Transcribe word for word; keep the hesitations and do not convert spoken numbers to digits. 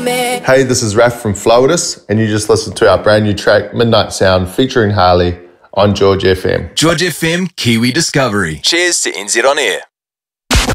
Hey, this is Raf from Floatus, and you just listened to our brand new track, Midnight Sound, featuring Harley on George F M. George F M, Kiwi Discovery. Cheers to N Z On Air.